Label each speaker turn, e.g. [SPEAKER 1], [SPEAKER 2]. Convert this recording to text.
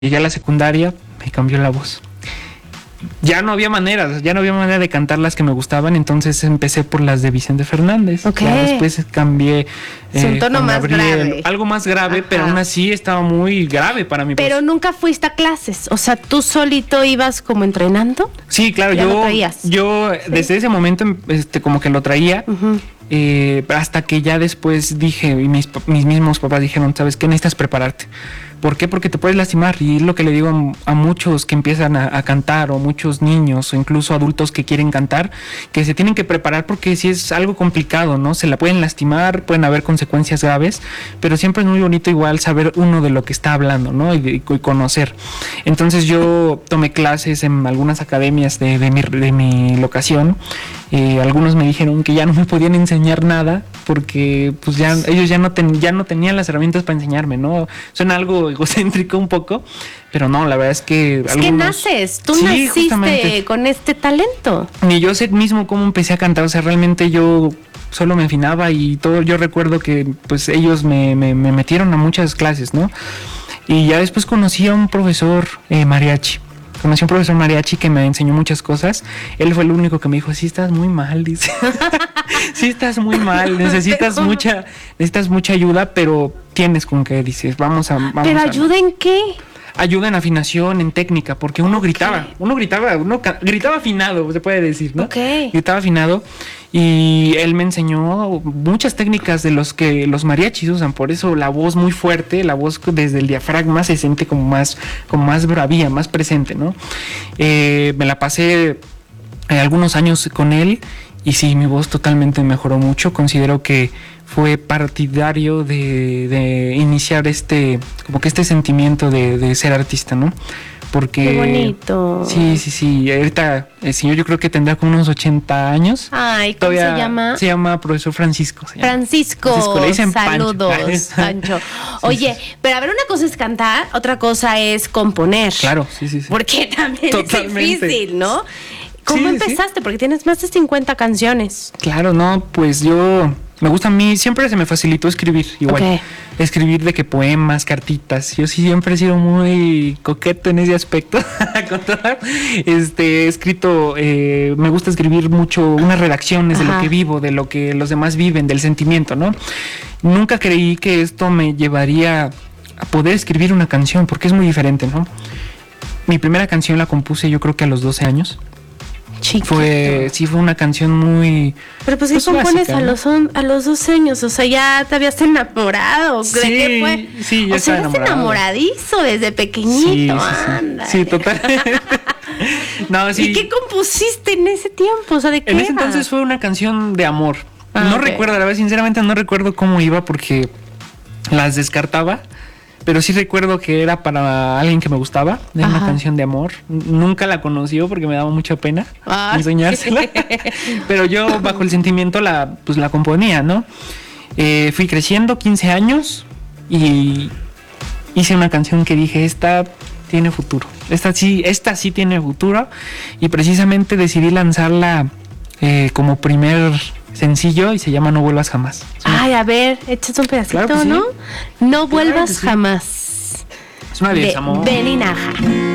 [SPEAKER 1] llegué a la secundaria, me cambió la voz. Ya no había manera de cantar las que me gustaban, entonces empecé por las de Vicente Fernández.
[SPEAKER 2] Ok.
[SPEAKER 1] Ya después cambié
[SPEAKER 2] un tono
[SPEAKER 1] con
[SPEAKER 2] más grave.
[SPEAKER 1] algo más grave,
[SPEAKER 2] Ajá.
[SPEAKER 1] pero aún así estaba muy grave para mi voz.
[SPEAKER 2] Pero nunca fuiste a clases, o sea, ¿tú solito ibas como entrenando?
[SPEAKER 1] Sí, claro,
[SPEAKER 2] Ya lo traías.
[SPEAKER 1] yo desde ese momento como que lo traía.
[SPEAKER 2] Ujú.
[SPEAKER 1] Hasta que ya después dije, y mis mismos papás dijeron, ¿sabes qué? Necesitas prepararte. ¿Por qué? Porque te puedes lastimar, y es lo que le digo a muchos que empiezan a cantar, o muchos niños, o incluso adultos que quieren cantar, que se tienen que preparar porque sí es algo complicado, ¿no? Se la pueden lastimar, pueden haber consecuencias graves, pero siempre es muy bonito igual saber uno de lo que está hablando, ¿no? Y conocer. Entonces yo tomé clases en algunas academias de mi locación. Algunos me dijeron que ya no me podían enseñar nada porque pues ya ellos ya no tenían las herramientas para enseñarme, ¿no? Suena algo egocéntrico un poco, pero no, la verdad es que
[SPEAKER 2] Es que naces, tú naciste
[SPEAKER 1] justamente
[SPEAKER 2] con este talento.
[SPEAKER 1] Ni yo sé mismo cómo empecé a cantar, o sea, realmente yo solo me afinaba y todo. Yo recuerdo que pues ellos me metieron a muchas clases, ¿no? Y ya después conocí a un profesor mariachi. Conocí a un profesor mariachi que me enseñó muchas cosas. Él fue el único que me dijo, sí estás muy mal, dice. Sí estás muy mal, necesitas mucha ayuda, pero tienes con qué, dices, vamos
[SPEAKER 2] ¿Pero ayuda en qué?
[SPEAKER 1] Ayuda en afinación, en técnica, porque uno gritaba afinado, se puede decir, ¿no?
[SPEAKER 2] Ok.
[SPEAKER 1] Gritaba afinado, y él me enseñó muchas técnicas de los que los mariachis usan. Por eso la voz muy fuerte, la voz desde el diafragma se siente como más bravía, más presente, ¿no? Me la pasé algunos años con él, y sí, mi voz totalmente mejoró mucho. Considero que fue partidario de iniciar como que este sentimiento de ser artista, ¿no? Porque
[SPEAKER 2] Qué bonito.
[SPEAKER 1] Sí. Ahorita el señor yo creo que tendrá como unos 80 años.
[SPEAKER 2] Ay, ¿cómo se llama?
[SPEAKER 1] Se llama profesor Francisco.
[SPEAKER 2] Francisco,
[SPEAKER 1] le dicen
[SPEAKER 2] saludos,
[SPEAKER 1] Pancho.
[SPEAKER 2] Pancho. Oye, pero a ver, una cosa es cantar, otra cosa es componer.
[SPEAKER 1] Claro, sí.
[SPEAKER 2] Porque también
[SPEAKER 1] Totalmente.
[SPEAKER 2] es difícil, ¿no? ¿Cómo empezaste? Porque tienes más de 50 canciones.
[SPEAKER 1] Claro, no, pues me gusta a mí, siempre se me facilitó escribir, igual.
[SPEAKER 2] Ok.
[SPEAKER 1] Escribir de que poemas, cartitas. Yo sí siempre he sido muy coqueto en ese aspecto. He escrito, me gusta escribir mucho unas redacciones de lo que vivo, de lo que los demás viven, del sentimiento, ¿no? Nunca creí que esto me llevaría a poder escribir una canción, porque es muy diferente, ¿no? Mi primera canción la compuse yo creo que a los 12 años.
[SPEAKER 2] Chiquito.
[SPEAKER 1] Fue una canción muy...
[SPEAKER 2] Pero pues, ¿qué compones
[SPEAKER 1] básica, ¿no?
[SPEAKER 2] a los 12 años? O sea, ya te habías enamorado. ¿De qué fue?
[SPEAKER 1] Sí, ya
[SPEAKER 2] o sea,
[SPEAKER 1] estaba
[SPEAKER 2] eres
[SPEAKER 1] enamorado.
[SPEAKER 2] enamoradizo desde pequeñito. Ándale.
[SPEAKER 1] Sí, totalmente. No, sí.
[SPEAKER 2] ¿Y qué compusiste en ese tiempo? O sea, ¿de qué
[SPEAKER 1] En
[SPEAKER 2] era?
[SPEAKER 1] ese entonces fue una canción de amor. No
[SPEAKER 2] ok.
[SPEAKER 1] recuerdo, la verdad, sinceramente no recuerdo cómo iba porque las descartaba. Pero sí recuerdo que era para alguien que me gustaba. Era una canción de amor. Nunca la conoció porque me daba mucha pena enseñársela. Pero yo, bajo el sentimiento, la componía, ¿no? Fui creciendo, 15 años, y hice una canción que dije, esta tiene futuro. Esta sí tiene futuro. Y precisamente decidí lanzarla como primer sencillo, y se llama No Vuelvas Jamás.
[SPEAKER 2] Ay, a ver, échate un pedacito,
[SPEAKER 1] Claro que sí.
[SPEAKER 2] ¿no? No vuelvas
[SPEAKER 1] que sí.
[SPEAKER 2] jamás.
[SPEAKER 1] Es una de desamor.
[SPEAKER 2] Benny Naja.